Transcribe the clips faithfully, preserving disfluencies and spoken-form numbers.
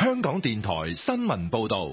香港電台新聞報道。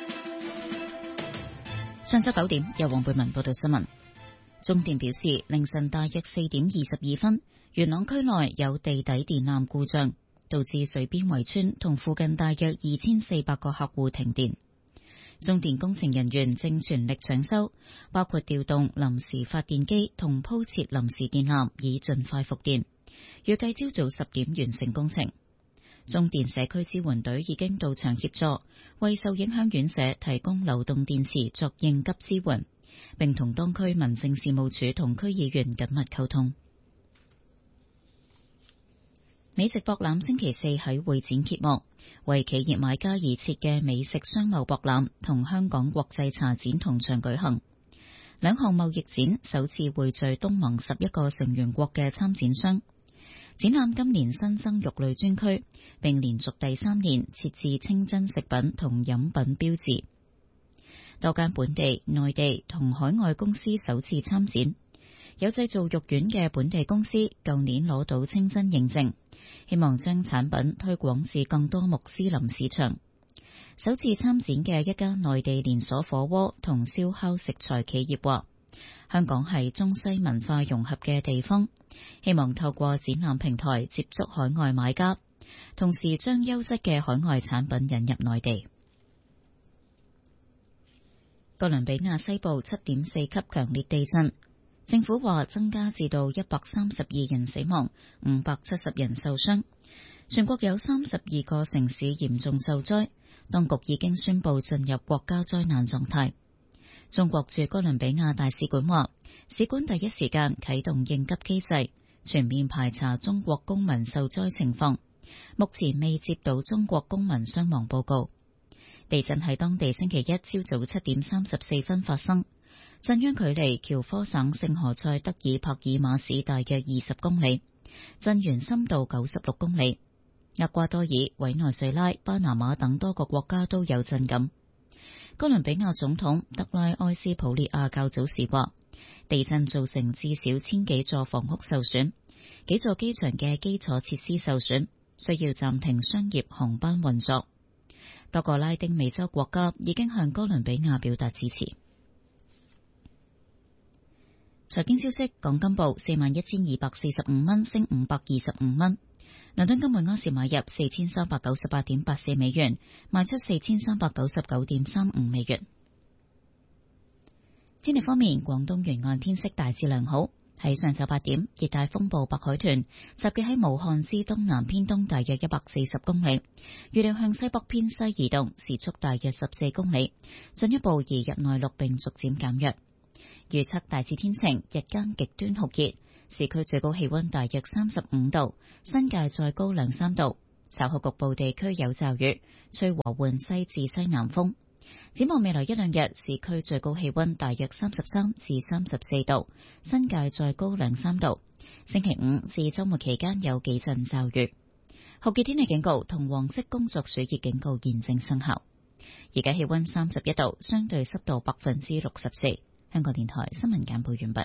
上晝九點，由黃貝文報道新聞。中電表示，凌晨大約四點二十二分，元朗區內有地底電纜故障，導致水邊圍村同附近大約二千四百個客戶停電。中電工程人員正全力搶修，包括調動臨時發電機同鋪設臨時電纜，以盡快復電。預計朝早十點完成工程。中電社區支援隊已經到場協助，為受影響院舍提供流動電池作應急支援，並同當區民政事務處同區議員緊密溝通。美食博覽星期四喺會展揭幕，為企業買家而設嘅美食商貿博覽同香港國際茶展同場舉行。兩項貿易展首次匯聚東盟十一個成員國嘅參展商。展覽今年新增肉類專區，並連續第三年設置清真食品同飲品標誌。多間本地、內地同海外公司首次參展，有製造肉丸嘅本地公司舊年攞到清真認證，希望將產品推廣至更多穆斯林市場。首次參展嘅一家內地連鎖火鍋同燒烤食材企業話，香港係中西文化融合嘅地方，希望透過展覽平台接觸海外買家，同時將優質嘅海外產品引入內地。哥倫比亞西部七點四級強烈地震，政府話增加至到一百三十二人死亡，五百七十人受傷，全國有三十二個城市嚴重受災，當局已經宣布進入國家災難狀態。中國駐哥倫比亞大使館話，使館第一時間啟動應急機制，全面排查中國公民受災情況，目前未接到中國公民傷亡報告。地震喺當地星期一朝早七點三十四分發生，震央距離喬科省聖何塞德爾帕爾馬市大約二十公里，震源深度九十六公里。厄瓜多爾、委內瑞拉、巴拿馬等多個國家都有震感。哥倫比亞總統德拉埃斯普列亞較早時話，地震造成至少千幾座房屋受損，幾座機場嘅基礎設施受損，需要暫停商業航班運作。多個拉丁美洲國家已經向哥倫比亞表達支持。財經消息，港金報四萬一千二百四十五蚊，升五百二十五蚊。倫敦金每盎司買入四千三百九十八點八四美元，賣出四千三百九十九點三五美元。天氣方面，廣東沿岸天色大致良好。喺上晝八點，熱帶風暴白海豚集結喺武漢之東南偏東大約一百四十公里，預料向西北偏西移動，時速大約十四公里，進一步移入內陸並逐漸減弱。預測大致天晴，日間極端酷熱。市區最高氣溫大約三十五度，新界再高兩三度。稍後局部地區有驟雨，吹和緩西至西南風。展望未來一兩日，市區最高氣溫大約三十三至三十四度，新界再高兩三度。星期五至周末期間有幾陣驟雨。酷熱天氣警告同黃色工作暑熱警告現正生效。而家氣溫三十一度，相對濕度百分之六十四。香港電台新聞簡報完畢。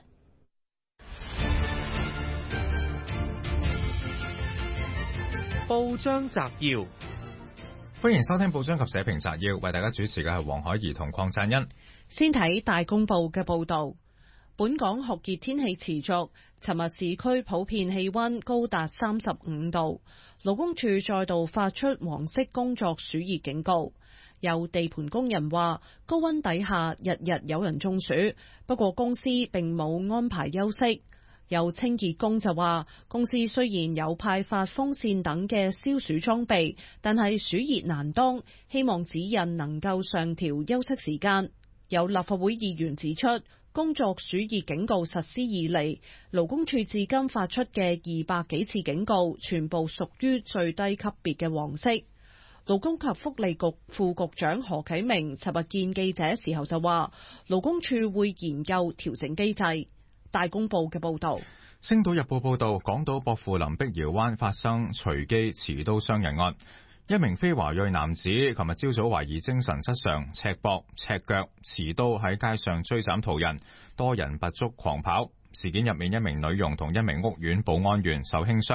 報章摘要， 歡迎收聽報章及社評摘要，為大家主持嘅係黃海怡同鄺贊恩。 先睇大公報嘅報道，本港酷熱天氣持續，尋日市區普遍氣溫高達三十五度，勞工處再度發出黃色工作暑熱警告。有地盤工人話，高溫底下日日有人中暑，不過公司並冇安排休息。有清潔工就話，公司雖然有派發風扇等嘅消暑裝備，但係暑熱難當，希望指引能夠上調休息時間。有立法會議員指出，工作暑熱警告實施以嚟，勞工處至今發出嘅二百幾次警告，全部屬於最低級別嘅黃色。勞工及福利局副局長何啟明尋日見記者時候就話，勞工處會研究調整機制。大公報嘅報道， 星島日報報道，港島薄扶林碧瑤灣發生隨機持刀傷人案，一名非華裔男子琴日朝早懷疑精神失常，赤膊赤腳持刀喺街上追斬途人，多人拔足狂跑。事件入面，一名女傭同一名屋苑保安員受輕傷。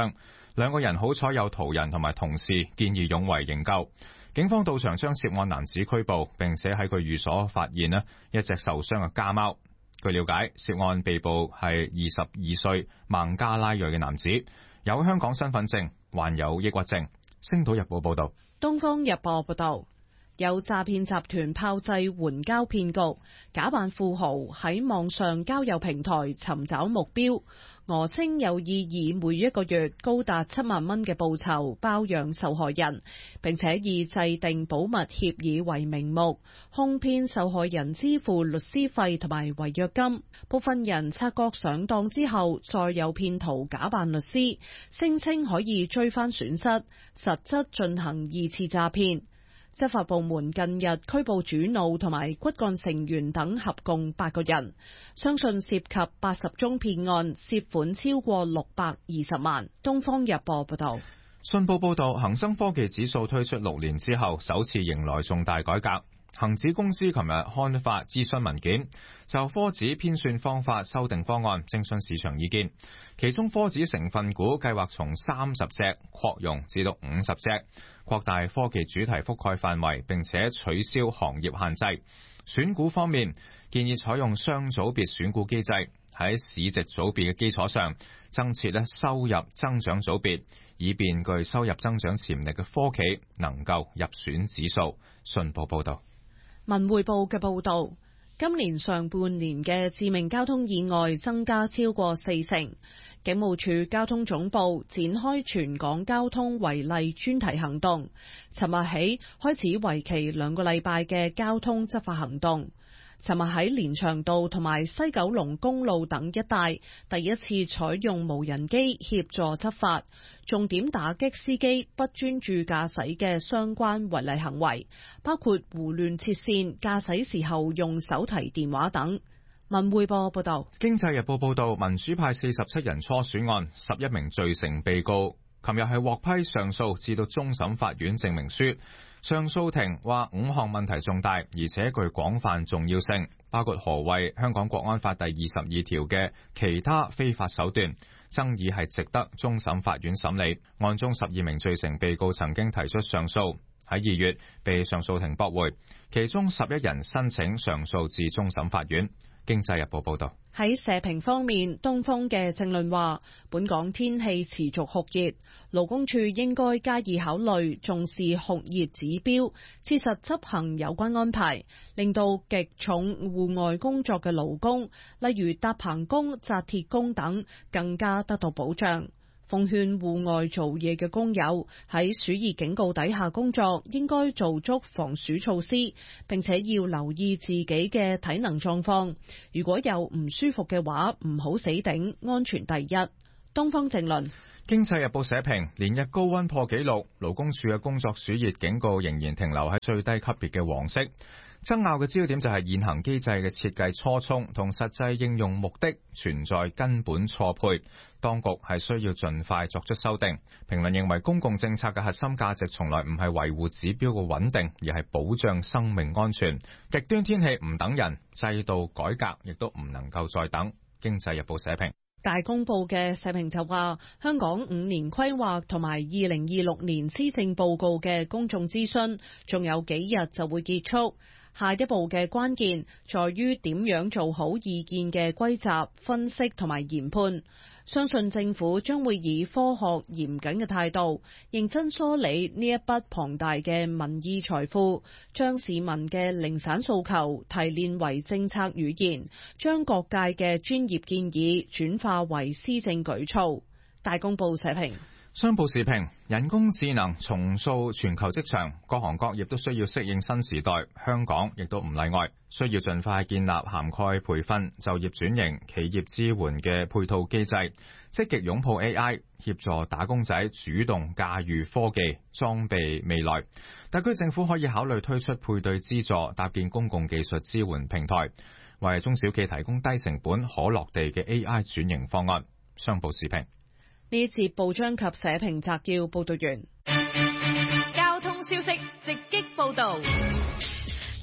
兩個人好彩有途人同埋同事見義勇為營救。警方到場將涉案男子拘捕，並且喺佢寓所發現呢一隻受傷嘅家貓。據了解，涉案被捕係二十二歲孟加拉裔嘅男子，有香港身份證，患有抑鬱症。星島日報報道。 東方日報報道，有詐騙集團炮製援交騙局，假扮富豪喺網上交友平台尋找目標，訛稱有意以每一個月高達七萬蚊嘅報酬包養受害人，並且以制定保密協議為名目，哄騙受害人支付律師費同埋違約金。部分人察覺上當之後，再有騙徒假扮律師，聲稱可以追翻損失，實質進行二次詐騙。執法部門近日拘捕主腦同埋骨幹成員等合共八個人，相信涉及八十宗騙案，涉款超過六百二十萬。東方日報報道。 信報報道，恒生科技指數推出六年之後，首次迎來重大改革。恒指公司琴日刊發諮詢文件，就科指編算方法修訂方案徵詢市場意見。其中科指成分股計劃從三十隻擴容至到五十隻，擴大科技主題覆蓋範圍，並且取消行業限制。選股方面，建議採用雙組別選股機制，喺市值組別嘅基礎上增設咧收入增長組別，以便具收入增長潛力嘅科企能夠入選指數。信報報道。 文匯報嘅報道，今年上半年嘅致命交通意外增加超過四成。警務處交通總部展開全港交通違例專題行動，尋日起開始為期兩個禮拜嘅交通執法行動。尋日喺連翔道同埋西九龍公路等一帶，第一次採用無人機協助執法，重點打擊司機不專注駕駛嘅相關違例行為，包括胡亂切線、駕駛時候用手提電話等。文匯報報道。 經濟日報報道，民主派四十七人初選案，十一名罪成被告，琴日係獲批上訴至到終審法院證明書。上訴庭話五項問題重大，而且具廣泛重要性，包括何謂香港國安法第二十二條嘅其他非法手段，爭議係值得終審法院審理。案中十二名罪成被告曾經提出上訴，喺二月被上訴庭駁回，其中十一人申請上訴至終審法院。經濟日報報道。 喺社評方面，東方嘅政論話，本港天氣持續酷熱，勞工處應該加以考慮，重視酷熱指標，切實執行有關安排，令到極重戶外工作嘅勞工，例如搭棚工、紮鐵工等，更加得到保障。奉勸戶外做嘢嘅工友喺暑熱警告底下工作，應該做足防暑措施，並且要留意自己嘅體能狀況。如果有唔舒服嘅話，唔好死頂，安全第一。東方正論。 經濟日報社評，連日高溫破紀錄，勞工處嘅工作暑熱警告仍然停留喺最低級別嘅黃色。爭拗嘅焦點就係現行機制嘅設計初衷同實際應用目的存在根本錯配，當局係需要盡快作出修訂。評論認為，公共政策嘅核心價值從來唔係維護指標嘅穩定，而係保障生命安全。極端天氣唔等人，制度改革亦都唔能夠再等。經濟日報社評。 大公報嘅社評就話，香港五年規劃同埋二零二六年施政報告嘅公眾諮詢仲有幾日就會結束。下一步嘅關鍵在於點樣做好意見嘅歸集、分析同埋研判。相信政府將會以科學嚴謹嘅態度，認真梳理呢一筆龐大嘅民意財富，將市民嘅零散訴求提煉為政策語言，將各界嘅專業建議轉化為施政舉措。大公報社評。 商報時評，人工智能重塑全球職場，各行各業都需要適應新時代，香港亦都唔例外，需要盡快建立涵蓋培訓、就業轉型、企業支援嘅配套機制，積極擁抱 A I， 協助打工仔主動駕馭科技，裝備未來。特區政府可以考慮推出配對資助，搭建公共技術支援平台，為中小企提供低成本可落地嘅 A I 轉型方案。商報時評。 呢節報章及社評摘要報道完。 交通消息直擊報道。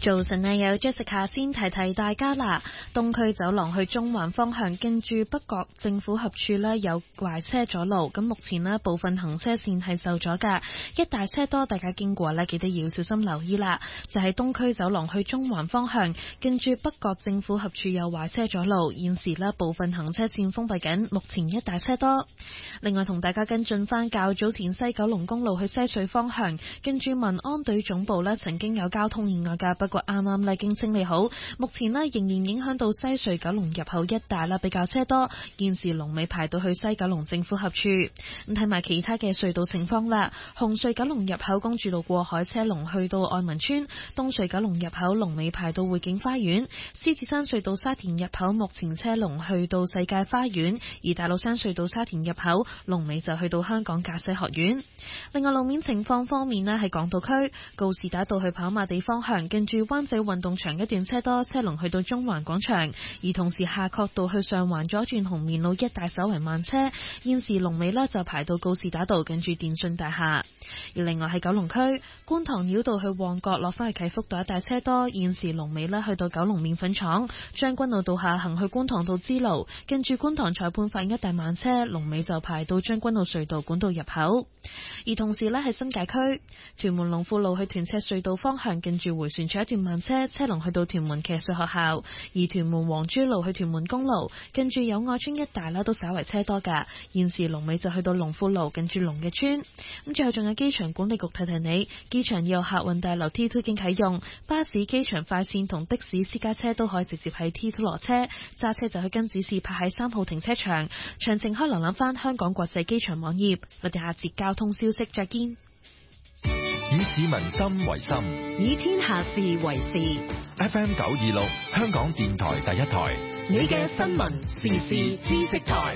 早晨啊，有 Jessica 先提提大家啦。東區走廊去中環方向，跟住北角政府合署呢有壞車阻路，咁目前呢部分行車線係受阻噶，一大車多，大家經過呢記得要小心留意啦。就係東區走廊去中環方向，跟住北角政府合署有壞車阻路，現時呢部分行車線封閉緊，目前一大車多。另外同大家跟進翻較早前西九龍公路去西隧方向，跟住民安隊總部呢曾經有交通意外噶，不過啱啱呢已經清理好，目前呢仍然影響到西隧九龍入口一帶啦，比較車多，現時龍尾排到去西九龍政府合署。咁睇埋其他嘅隧道情況啦，紅隧九龍入口公主路過海車龍去到愛民村，東隧九龍入口龍尾排到匯景花園，獅子山隧道沙田入口目前車龍去到世界花園，而大老山隧道沙田入口龍尾就去到香港駕駛學院。另外路面情況方面呢，係港島區告士打道去跑馬地方向，跟住灣仔運動場一段車多，車龍去到中環廣場，而同時夏慤道去上環左轉紅棉路一帶稍為慢車，現時龍尾呢就排到告士打道近住電訊大廈。而另外喺九龍區觀塘繞道去旺角落返去啟福道一帶車多，現時龍尾呢去到九龍麵粉廠，將軍澳道下行去觀塘道支路，跟住觀塘裁判法院一帶慢車，龍尾就排到將軍澳隧道管道入口。而同時呢喺新界區屯門龍富路去屯赤隧道方向，近住回旋處一段慢車，車龍去到屯門騎術學校。而屯門黃珠路去屯門公路，近住友愛村一帶啦，都稍為車多噶。現時龍尾就去到龍富路，近住龍嘅村。咁最後仲有機場管理局提提你，機場要有客運大樓 T二 已經啟用，巴士、機場快線同的士私家車都可以直接喺 T 二落車，揸車就去跟指示泊喺三號停車場。詳情可以瀏覽翻香港國際機場網頁。我哋下節交通消息再見。 以市民心為心， 以天下事為事。 F M 九二六，香港電台第一台， 你嘅新聞時事知識台。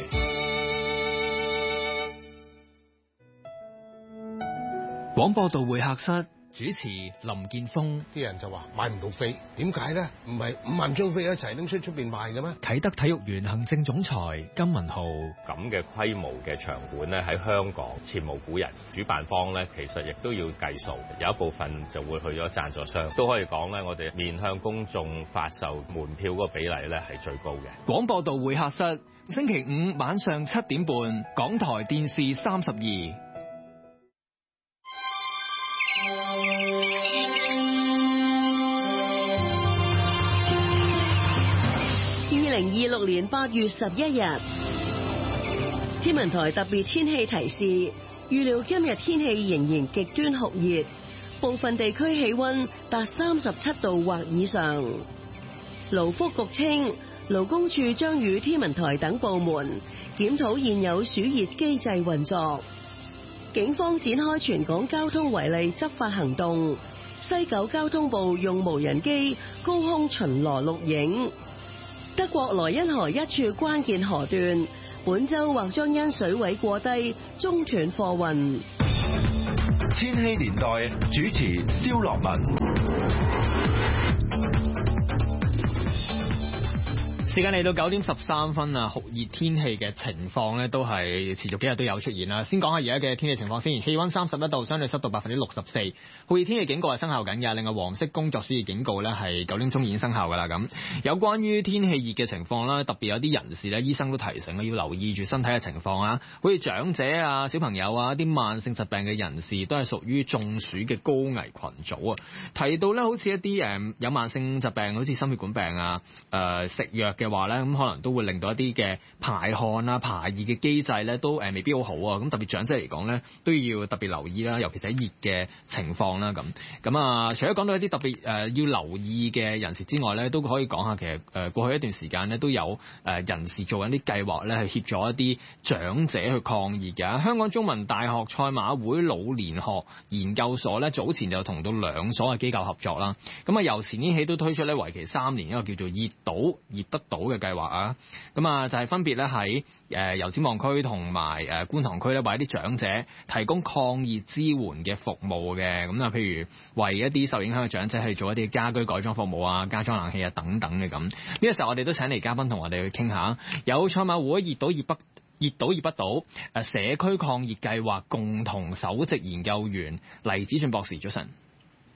廣播道會客室主持林建峰。 啲人就話買唔到飛，點解咧？唔係五萬張飛一齊拎出出邊賣嘅咩？ 啟德體育園行政總裁金文浩。 咁嘅規模嘅場館咧，喺香港前無古人。主辦方咧，其實亦都要計數，有一部分就會去咗贊助商。都可以講咧，我哋面向公眾發售門票嗰個比例咧係最高嘅。 廣播道會客室，星期五晚上七點半，港台電視三十二。 二零二六年八月十一日，天文台特別天氣提示，預料今日天氣仍然極端酷熱，部分地區氣溫達三十七度或以上。勞福局稱，勞工處將與天文台等部門檢討現有暑熱機制運作。警方展開全港交通違例執法行動，西九交通部用無人機高空巡邏錄影。德國萊茵河一處關鍵河段，本周或將因水位過低中斷貨運。 千禧年代主持蕭樂文。時間嚟到九點十三分啊，酷熱天氣嘅情況呢都係持續幾日都有出現啦。先講下而家嘅天氣情況先，氣溫三十一度，相對濕度百分之六十四，酷熱天氣警告係生效緊嘅。另外黃色工作暑熱警告呢係九點鐘已經生效噶啦。咁有關於天氣熱嘅情況啦，特別有啲人士呢，醫生都提醒咧要留意住身體嘅情況啊，好似長者啊、小朋友啊、啲慢性疾病嘅人士都係屬於中暑嘅高危群組啊。提到呢，好似一啲誒有慢性疾病，好似心血管病啊，誒、呃、食藥嘅話咧，咁可能都會令到一啲嘅排汗啊、排熱嘅機制咧，都誒未必好好啊。咁特別長者嚟講咧，都要特別留意啦，尤其是喺熱嘅情況啦。咁咁啊，除咗講到一啲特別誒、呃、要留意嘅人士之外咧，都可以講下其實誒過去一段時間咧都有誒人士做緊啲計劃咧，去協助一啲長者去抗熱嘅。香港中文大學賽馬會老年學研究所咧，早前就同到兩所嘅機構合作啦。咁啊，由前年起都推出咧，為期三年一個叫做熱島熱不倒嘅計劃啊，咁啊就係分別咧喺誒油尖旺區同埋誒觀塘區咧，為一啲長者提供抗熱支援嘅服務嘅。咁啊，譬如為一啲受影響嘅長者去做一啲家居改裝服務啊、加裝冷氣啊等等嘅。咁呢個時候我哋都請嚟嘉賓同我哋去傾下，有賽馬會熱島熱不熱島熱不倒誒社區抗熱計劃共同首席研究員黎子俊博士，早晨。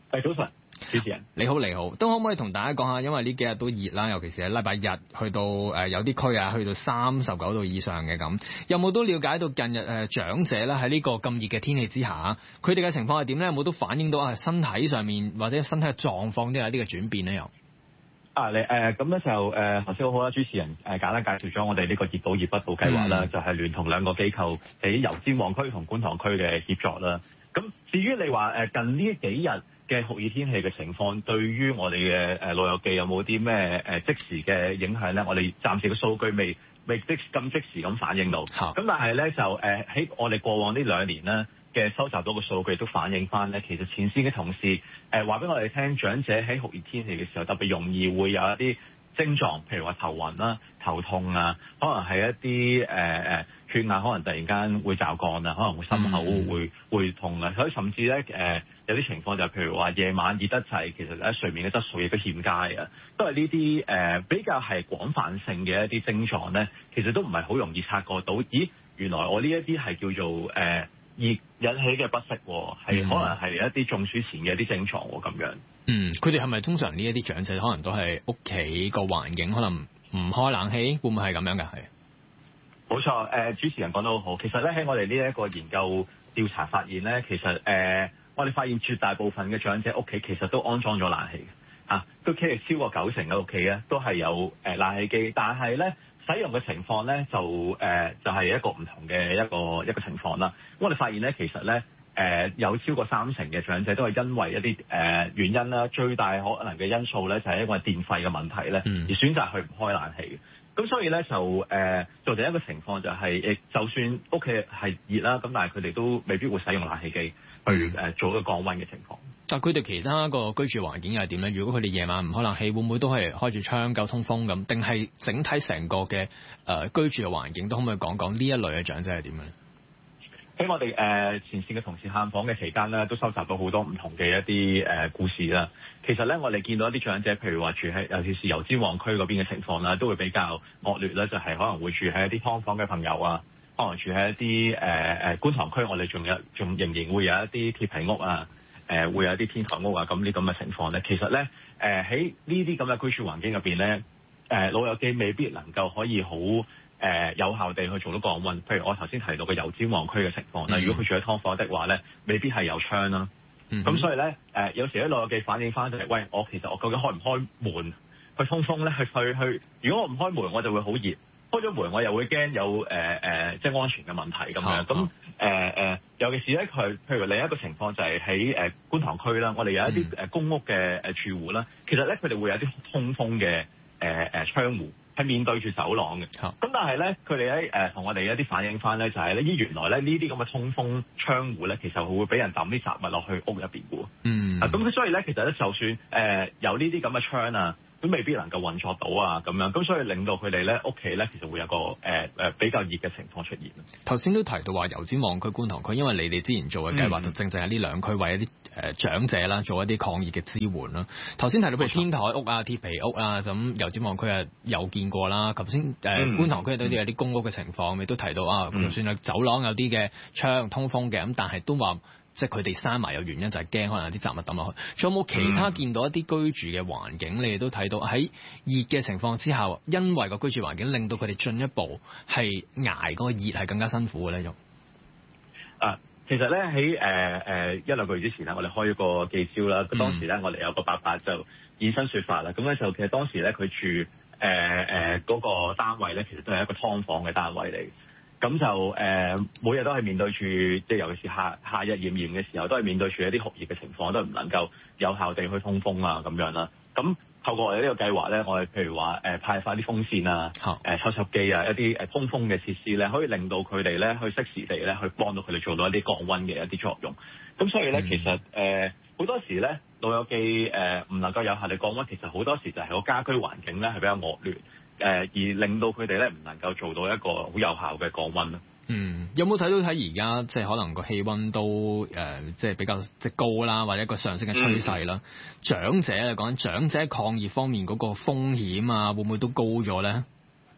係早晨，主持人你好，你好，都可唔可以同大家講下？因為呢幾日都熱啦，尤其是喺禮拜日去到誒、呃、有啲區啊，去到三十九度以上嘅咁，有冇都了解到近日誒、呃、長者咧喺呢個咁熱嘅天氣之下，佢哋嘅情況係點咧？有冇都反映到啊身體上面或者身體嘅狀況都有啲嘅轉變咧？又啊，你誒咁咧就誒頭先好好啦，主持人誒、呃、簡單介紹咗我哋呢個熱島熱北島計劃啦，嗯、就係聯同兩個機構喺油尖旺區同觀塘區嘅協作啦。咁至於你話誒近呢幾日嘅酷熱天氣嘅情況，對於我哋嘅誒老友記有冇啲咩誒即時嘅影響咧？我哋暫時嘅數據未未即咁即時咁反映到。咁、啊、但係咧就誒喺、呃、我哋過往呢兩年咧嘅收集到嘅數據都反映翻咧，其實前線嘅同事誒話俾我哋聽，長者喺酷熱天氣嘅時候特別容易會有一啲症狀，譬如話頭暈啦、頭痛啊，可能係一啲誒誒血壓可能突然間會驟降啊，可能會心口會、嗯、會痛啊，所以甚至咧誒、呃、有啲情況就係譬如話夜晚熱得滯，其實咧睡眠嘅質素亦都欠佳啊，都係呢啲誒比較係廣泛性嘅一啲症狀咧，其實都唔係好容易察覺到。咦，原來我呢一啲係叫做誒、呃、熱引起嘅不適，係、嗯、可能係一啲中暑前嘅一啲症狀喎，咁樣。 嗯，佢哋係咪通常呢一啲長者可能都係屋企個環境可能唔開冷氣，會唔會係咁樣㗎？係。 冇錯，誒、呃、主持人講得好好。其實咧喺我哋呢一個研究調查發現咧，其實誒、呃、我哋發現絕大部分嘅長者屋企其實都安裝咗冷氣嘅，啊都其實超過九成嘅屋企咧都係有誒、呃、冷氣機，但係咧使用嘅情況咧就誒、呃、就係、是、一個唔同嘅一個一個情況啦。我哋發現咧其實咧誒、呃、有超過三成嘅長者都係因為一啲誒、呃、原因啦，最大可能嘅因素咧就係因為電費嘅問題咧，而選擇去唔開冷氣嘅。咁所以咧就誒做第一個情況就係、是、誒，就算屋企係熱啦，咁但係佢哋都未必會使用冷氣機去誒做一個降溫嘅情況。 但係佢哋其他個居住環境又係點咧？如果佢哋夜晚唔開冷氣，會唔會都係開住窗夠通風咁？定係整體成個嘅誒、呃、居住嘅環境都可唔可以講講呢一類嘅長者係點樣咧？ 喺我哋誒、呃、前線嘅同事探訪嘅期間咧，都收集到好多唔同嘅一啲誒、呃、故事啦。其實咧，我哋見到一啲長者，譬如話住喺尤其是油尖旺區嗰邊嘅情況啦，都會比較惡劣啦。就係、是、可能會住喺一啲劏房嘅朋友啊，可能住喺一啲誒誒觀塘區，我哋仲有仲仍然會有一啲鐵皮屋啊，誒、呃、會有一啲天台屋啊，咁呢咁嘅情況咧，其實咧誒喺呢啲咁嘅居住環境入邊咧，誒、呃、老友記未必能夠可以好誒、呃、有效地去做到降溫，譬如我頭先提到嘅油尖旺區嘅情況啦。嗯、如果佢住喺劏房的話咧，未必係有窗啦。咁、嗯、所以咧誒、呃，有時啲老友記反映翻就係、是，喂，我其實我究竟開唔開門去通風咧？去去去，如果我唔開門，我就會好熱；開咗門，我又會驚有誒誒、呃，即係安全嘅問題咁樣。咁誒誒，尤其是咧，佢譬如另一個情況就係喺誒觀塘區啦，我哋有一啲誒公屋嘅誒住戶啦，其實咧佢哋會有啲通風嘅誒誒窗戶。係面對住走廊嘅，咁、oh. 但係咧，佢哋喺誒同我哋一啲反映翻咧，就係咧，依原來咧呢啲咁嘅通風窗戶咧，其實佢會俾人抌啲雜物落去屋入邊嘅喎。嗯，啊咁所以咧，其實咧，就算誒、呃、有呢啲咁嘅窗啊，都未必能夠運作到啊，咁樣，咁所以令到佢哋咧屋企咧，其實會有個誒誒、呃、比較熱嘅情況出現。 頭先都提到話油尖旺區、觀塘區，因為你哋之前做嘅計劃就正正喺呢兩區為一啲誒長者啦，做一啲抗熱嘅支援啦。頭先提到譬如天台屋啊、鐵皮屋啊，咁油尖旺區啊有見過啦。頭先誒觀塘區都有啲公屋嘅情況，你都提到啊，就算係走廊有啲嘅窗通風嘅，咁但係都話即係佢哋閂埋有原因就係驚可能有啲雜物抌落去。仲有冇其他見到一啲居住嘅環境？你哋都睇到喺熱嘅情況之下，因為個居住環境令到佢哋進一步係捱嗰個熱係更加辛苦嘅咧？就啊。其實咧喺誒誒一兩個月之前咧，我哋開咗個記招啦。咁當時咧，我哋有個伯伯就現身說法啦。咁咧就其實當時咧佢住誒誒嗰個單位咧，其實都係一個劏房嘅單位嚟。咁就誒、呃、每日都係面對住，即係尤其是夏夏日炎炎嘅時候，都係面對住一啲酷熱嘅情況，都唔能夠有效地去通風啊咁樣啦。咁透過我哋呢個計劃咧，我哋譬如話誒、呃、派發啲風扇啊、誒、呃、抽濕機啊、一啲誒通風嘅設施咧，可以令到佢哋咧去適時地咧去幫到佢哋做到一啲降溫嘅一啲作用。咁所以咧，嗯、其實誒好、呃、多時咧老友記誒唔、呃、能夠有效地降溫，其實好多時就係個家居環境咧係比較惡劣，誒、呃、而令到佢哋咧唔能夠做到一個好有效嘅降溫咯。 嗯，有冇睇到睇而家即係可能個氣溫都誒、呃，即係比較即係高啦，或者一個上升嘅趨勢啦。嗯、長者嚟講，長者抗熱方面嗰個風險啊，會唔會都高咗咧？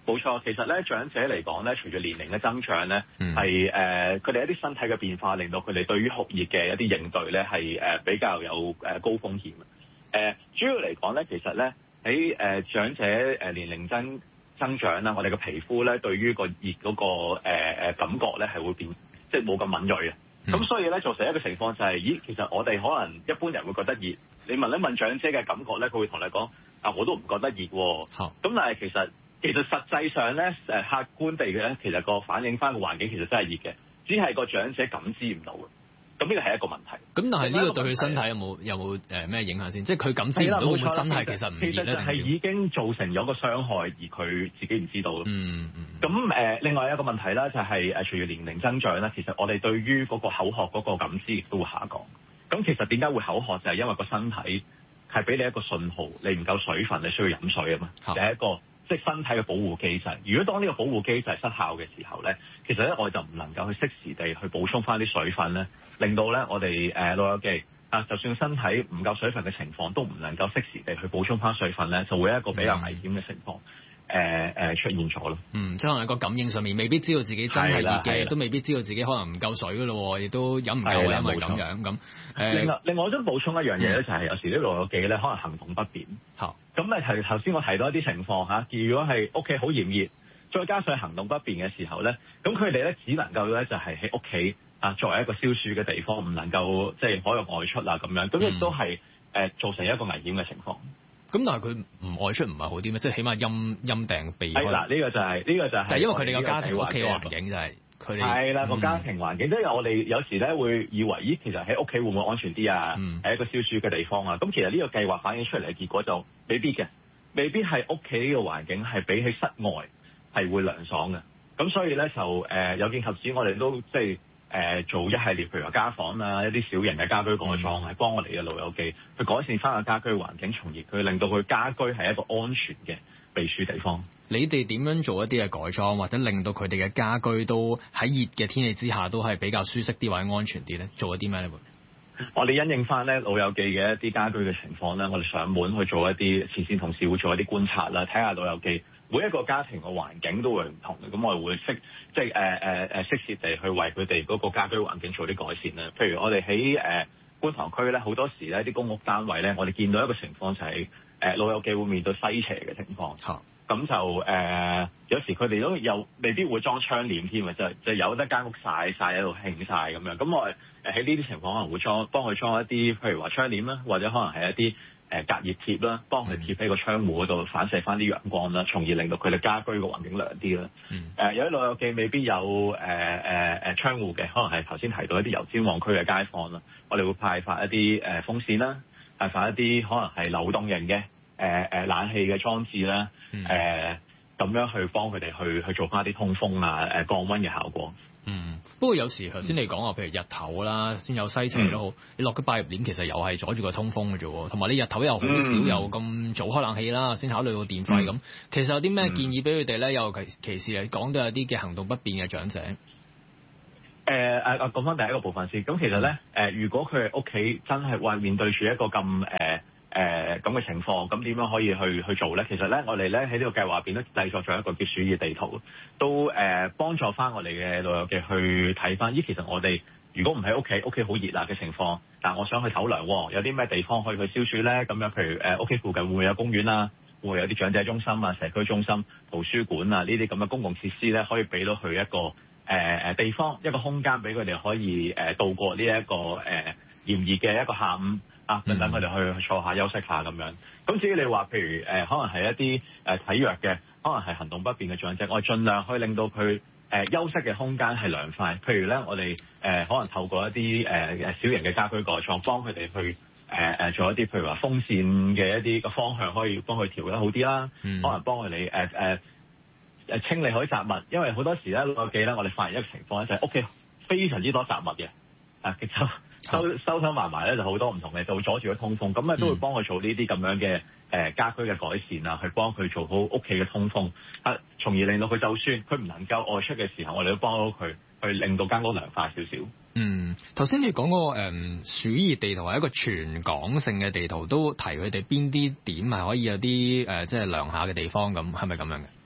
冇錯，其實咧長者嚟講咧，隨住年齡嘅增長咧，係誒佢哋一啲身體嘅變化，令到佢哋對於酷熱嘅一啲應對咧係誒比較有誒高風險。誒、呃、主要嚟講咧，其實咧喺誒長者誒年齡增增長啦，我哋嘅皮膚咧對於個熱嗰、那個誒誒、呃、感覺咧係會變，即係冇咁敏鋭啊。咁、嗯、所以咧造成一個情況就係、是，咦，其實我哋可能一般人會覺得熱，你問一問長者嘅感覺咧，佢會同你講，啊，我都唔覺得熱喎。咁但係其實其實實際上咧，誒客觀地嘅咧，其實個反映翻個環境其實真係熱嘅，只係個長者感知唔到嘅。咁呢個係一個問題。咁但係呢個對佢身體有冇有冇誒咩影響先？即係佢感知唔到會唔會真係其實唔熱咧？其實就係已經造成咗個傷害，而佢自己唔知道咯。嗯嗯。咁誒、呃，另外一個問題啦，就係誒隨住年齡增長咧，其實我哋對於嗰個口渴嗰個感知亦都會下降。咁其實點解會口渴？就係因為個身體係俾你一個信號，你唔夠水分，你需要飲水啊嘛。係、就係、一個即係身體嘅保護機制。如果當呢個保護機制失效嘅時候咧，其實咧我哋就唔能夠去適時地去補充翻啲水分咧，令到咧我哋誒老友記啊，就算身體唔夠水分嘅情況，都唔能夠適時地去補充翻水分咧，就會一個比較危險嘅情況。嗯誒、呃、誒、呃、出現咗咯，嗯，即係可能喺個感應上面，未必知道自己真係熱嘅，都未必知道自己可能唔夠水噶咯，亦都飲唔夠，因為咁樣咁。誒，另外另外我想補充一樣嘢咧，就係有時啲老友記咧可能行動不便，嚇、嗯，咁咧係頭先我提到一啲情況嚇，如果係屋企好炎熱，再加上行動不便嘅時候咧，咁佢哋咧只能夠咧就係喺屋企啊作為一個消暑嘅地方，唔能夠即係可以外出啊咁樣，咁亦都係誒、呃、造成一個危險嘅情況。咁但係佢唔外出唔係好啲咩？即係起碼陰陰訂避開。係嗱，呢個就係、是、呢、這個就係、是。就係因為佢哋個家庭屋企環境就係佢哋。係啦，個家庭環境，即、嗯、係我哋有時咧會以為，咦，其實喺屋企會唔會安全啲啊？係、嗯、一個消暑嘅地方啊。咁其實呢個計劃反映出嚟嘅結果就未必嘅，未必係屋企嘅環境係比起室外係會涼爽嘅。咁所以咧就誒、呃、有見及此，我哋都即係。誒、呃、做一系列譬如話家訪啊，一啲小型嘅家居改裝，係、嗯、幫我哋嘅老友記去改善翻個家居環境，從而佢令到佢家居係一個安全嘅避暑地方。你哋點樣做一啲嘅改裝，或者令到佢哋嘅家居都喺熱嘅天氣之下都係比較舒適啲或者安全啲咧？做一啲咩咧？我哋因應翻咧老友記嘅一啲家居嘅情況咧，我哋上門去做一啲前線同事會做一啲觀察啦，睇下老友記。每一個家庭嘅環境都會唔同嘅，咁我哋會適即係誒誒誒適切地去為佢哋嗰個家居環境做啲改善啦。譬如我哋喺誒觀塘區咧，好多時咧啲公屋單位咧，我哋見到一個情況就係、是、誒、呃、老友記會面對西斜嘅情況。咁、嗯、就誒、呃、有時佢哋都有未必會裝窗簾添啊，就就有得間屋曬曬喺度興曬咁樣。咁我誒喺呢啲情況可能會裝幫佢裝一啲，譬如話窗簾啦，或者可能係一啲。誒隔熱貼啦，幫佢貼喺個窗戶嗰度反射翻啲陽光啦，從而令到佢哋家居個環境涼啲啦。誒、嗯呃、有啲老友記未必有誒誒誒窗戶嘅，可能係頭先提到一啲油尖旺區嘅街坊啦，我哋會派發一啲誒、呃、風扇啦，派發一啲可能係流動型嘅誒誒冷氣嘅裝置啦，誒、呃、咁樣去幫佢哋去去做翻啲通風啊誒降溫嘅效果。嗯，不過有時頭先你講話，譬如日頭啦，先有西斜都好，嗯、你落個百葉簾其實又係阻住個通風嘅啫，同埋你日頭又好少有咁早開冷氣啦，先考慮到電費咁、嗯。其實有啲咩建議俾佢哋咧？尤其其實嚟講，都有啲嘅行動不便嘅長者。誒誒誒，講翻第一個部分先。咁其實咧，誒、呃、如果佢係屋企真係話面對住一個咁誒誒咁嘅情況，咁點樣可以去去做咧？其實咧，我哋咧喺呢個計劃入邊咧製作咗一個叫暑熱地圖，都誒、呃、幫助翻我哋嘅老友嘅去睇翻。咦，其實我哋如果唔喺屋企，屋企好熱辣嘅情況，但係我想去唞涼，有啲咩地方可以去消暑咧？咁樣譬如誒屋企附近會唔會有公園啊？會唔會有啲長者中心啊、社區中心、圖書館啊呢啲咁嘅公共設施咧，可以俾到佢一個誒誒、呃、地方，一個空間俾佢哋可以誒、呃、度過呢、這、一個誒、呃、炎熱嘅一個下午。啊，等等佢哋去坐下休息下咁樣。咁至於你話，譬如誒、呃，可能係一啲誒、呃、體弱嘅，可能係行動不便嘅長者，我哋盡量可以令到佢誒、呃、休息嘅空間係涼快。譬如咧，我哋誒、呃、可能透過一啲誒誒小型嘅家居改裝，幫佢哋去誒誒、呃、做一啲譬如話風扇嘅一啲個方向，可以幫佢調得好啲啦。嗯、可能幫佢哋誒誒誒清理好啲雜物，因為好多時咧，我記得我哋發現一個情況咧，就係屋企非常之多雜物嘅啊，其實。收收收埋埋咧就好多唔同嘅，就會阻住佢通風，咁咧都會幫佢做呢啲咁樣嘅誒、呃、家居嘅改善啊，去幫佢做好屋企嘅通風，啊，從而令到佢就算佢唔能夠外出嘅時候，我哋都幫到佢去令到間屋涼快少少。嗯，頭先你講嗰個誒暑熱地圖係一個全港性嘅地圖，都提佢哋邊啲點係可以有啲誒、呃、即係涼下嘅地方咁，係咪咁樣嘅？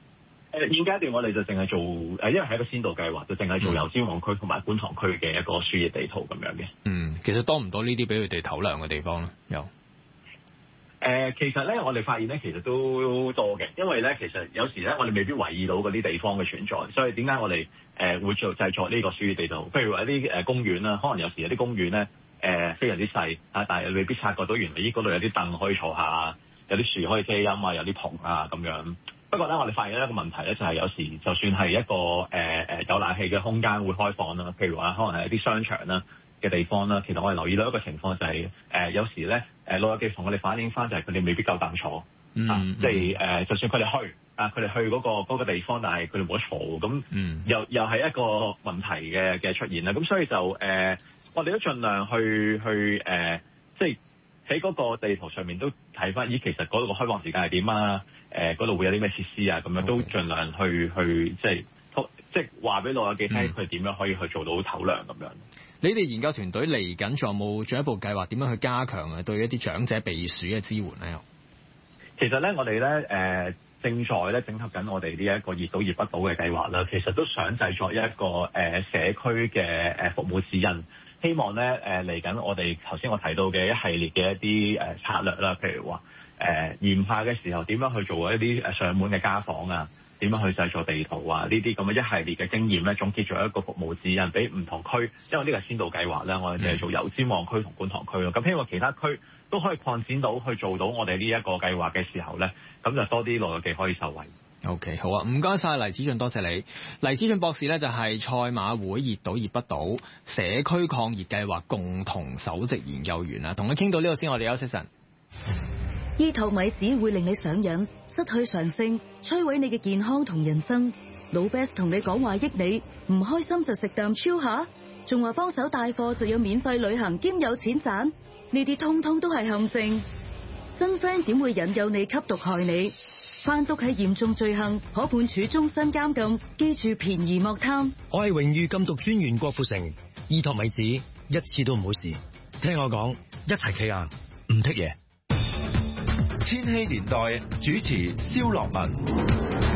誒現階段我哋就淨係做誒，因為係一個先導計劃，就淨係做油尖旺區同埋觀塘區嘅一個輸液地圖咁樣嘅。 嗯，其實多唔多呢啲俾佢哋唞涼嘅地方咧？有誒、 呃，其實咧我哋發現咧，其實都多嘅，因為咧其實有時咧我哋未必留意到嗰啲地方嘅存在，所以點解我哋誒、呃、會做製作呢個輸液地圖？譬如話一啲誒公園啦，可能有時有啲公園咧誒、呃、非常之細啊，但係未必察覺到原來呢嗰度有啲凳可以坐下，有啲樹可以遮陰啊，有啲棚啊咁樣。不過咧，我哋發現一個問題咧，就係有時就算係一個誒誒、呃、有冷氣嘅空間會開放啦，譬如話可能係一啲商場啦嘅地方啦，其實我哋留意到一個情況就係、是、誒、呃、有時咧誒老友記同我哋反映翻就係佢哋未必夠膽坐， 嗯、 啊，即係誒就算佢哋去啊，佢哋去嗰、那個嗰、那個地方，但係佢哋冇得坐，咁、嗯、又又係一個問題嘅嘅出現啦。咁所以就誒、呃、我哋都盡量去去誒、呃、即係喺嗰個地圖上面都睇翻，咦其實嗰度個開放時間係點啊？誒嗰度會有啲咩設施啊？咁樣都盡量去去即係即係話俾老友記聽，佢點樣可以去做到透涼咁樣。 你哋研究團隊嚟緊仲有冇進一步計劃點樣去加強啊對一啲長者避暑嘅支援咧？ 其實咧，我哋咧誒正在咧整合緊我哋呢一個熱島熱不島嘅計劃啦。其實都想製作一個誒、呃、社區嘅誒服務指引，希望咧誒嚟緊我哋頭先我提到嘅一系列嘅一啲誒策略啦，譬如話。誒炎夏嘅時候點樣去做一啲誒上門嘅家訪啊？點樣去製作地圖啊？呢啲咁嘅一系列嘅經驗咧，總結咗一個服務指引俾唔同區，因為呢個係先導計劃咧，我哋就係做油尖旺區同觀塘區咯。咁希望其他區都可以擴展到去做到我哋呢一個計劃嘅時候咧，咁就多啲老友記可以受惠。 OK， 好啊，唔該晒黎子俊，多謝你。黎子俊博士咧就係賽馬會熱島熱不島社區抗熱計劃共同首席研究員啊，同佢傾到呢度先，我哋休息陣。 依托米只會令你上癮，失去常性，摧毀你嘅健康同人生。老 Best 同你講話益你，唔開心就食啖超下，仲話幫手帶貨就有免費旅行兼有錢賺，呢啲通通都係陷阱。真 friend 點會引誘你吸毒害你？販毒係嚴重罪行，可判處終身監禁。記住便宜莫貪。 我係榮譽禁毒專員郭富城，依托米子一次都唔好試。聽我講，一齊企硬，唔剔嘢。 千禧年代主持蕭樂文。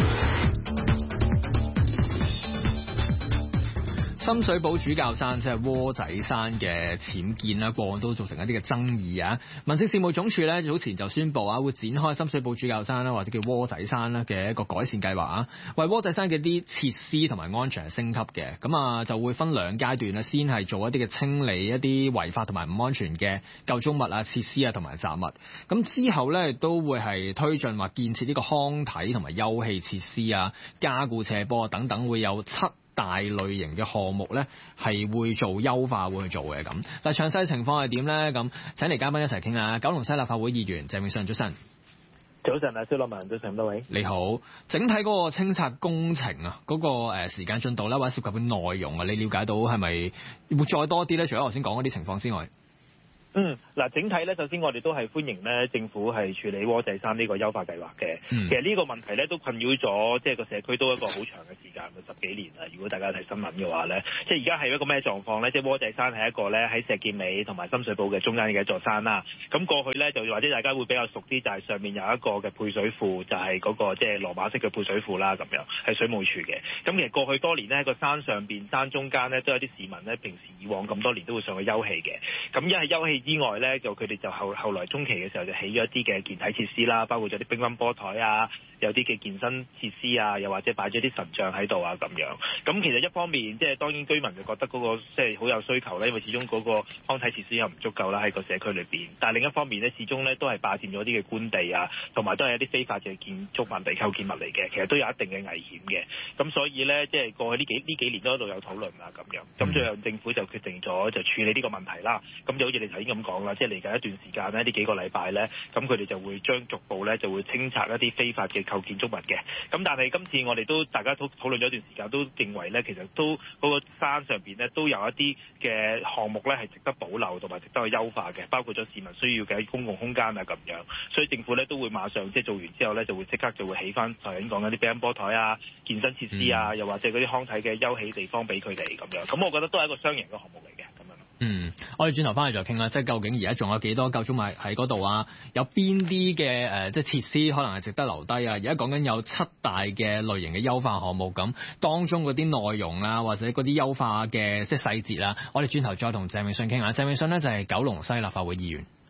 深水埗主教山即係窩仔山嘅僭建啦，過往都造成一啲嘅爭議啊。民政事務總署咧早前就宣布啊，會展開深水埗主教山啦，或者叫窩仔山啦嘅一個改善計劃啊，為窩仔山嘅啲設施同埋安全升級嘅。咁啊就會分兩階段啦，先係做一啲嘅清理一啲違法同埋唔安全嘅構築物啊、設施啊同埋雜物。咁之後咧都會係推進話建設呢個康體同埋休憩設施啊、加固斜坡等等，會有七大類型嘅項目咧，係會做優化，會去做嘅咁。嗱，詳細情況係點咧？咁請嚟嘉賓一齊傾下。九龍西立法會議員鄭泳舜，早晨。 早晨啊，蕭樂文，早晨咁多位。 你好。整體嗰個清拆工程啊，嗰、嗰個誒時間進度啦，或者涉及嘅內容啊，你了解到係咪會再多啲咧？除咗頭先講嗰啲情況之外。 嗯，嗱，整體咧，首先我哋都係歡迎咧，政府係處理窩仔山呢個優化計劃嘅。嗯、其實呢個問題咧都困擾咗，即係個社區都一個好長嘅時間，十幾年啦。如果大家睇新聞嘅話咧，即係而家係一個咩狀況咧？即係窩仔山係一個咧喺石硤尾同埋深水埗嘅中間嘅一座山啦。咁過去咧就或者大家會比較熟啲，就係上面有一個嘅配水庫，就係、是、嗰個即係羅馬式嘅配水庫啦，咁樣係水務署嘅。咁其實過去多年呢，喺個山上邊、山中間咧，都有啲市民咧，平時以往咁多年都會上去休憩嘅。咁一係休憩之外咧，就佢哋就後後來中期嘅時候就起咗一啲嘅健體設施啦，包括咗啲乒乓波台啊，有啲嘅健身設施啊，又或者擺咗啲神像喺度啊咁樣。咁其實一方面即係當然居民就覺得嗰個即係好有需求咧，因為始終嗰個康體設施又唔足夠啦喺個社區裏邊。但係另一方面咧，始終咧都係霸佔咗啲嘅官地啊，同埋都係一啲非法嘅建築物地構建物嚟嘅，其實都有一定嘅危險嘅。咁所以咧，即係過去呢幾呢幾年都喺度有討論啊咁樣。咁最後政府就決定咗就處理呢個問題啦。咁就好似你頭先咁講啦，即係嚟緊一段時間咧，呢幾個禮拜咧，咁佢哋就會將逐步咧就會清拆一啲非法嘅構建築物嘅。咁但係今次我哋都大家都討論咗一段時間，都認為咧其實都嗰個山上邊咧都有一啲嘅項目咧係值得保留同埋值得去優化嘅，包括咗市民需要嘅公共空間啊咁樣。所以政府咧都會馬上即係做完之後咧就會即刻就會起翻頭先講緊啲乒乓波台啊、健身設施啊，又或者嗰啲康體嘅休憩地方俾佢哋咁樣。咁我覺得都係一個雙贏嘅項目嚟嘅咁樣。 嗯，我哋轉頭翻嚟再傾啦，即係究竟而家仲有幾多夠鐘買喺嗰度啊？有邊啲嘅誒，即係設施可能係值得留低啊？而家講緊有七大嘅類型嘅優化項目，咁當中嗰啲內容啊，或者嗰啲優化嘅即係細節啊，我哋轉頭再同鄭泳舜傾下。鄭泳舜呢就係九龍西立法會議員。